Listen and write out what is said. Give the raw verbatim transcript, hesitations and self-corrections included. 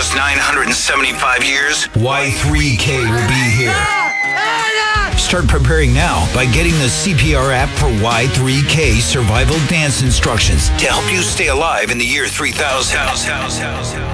just nine hundred seventy-five years, Y three K will be here. Start preparing now by getting the C P R app for Y three K survival dance instructions to help you stay alive in the year three thousand.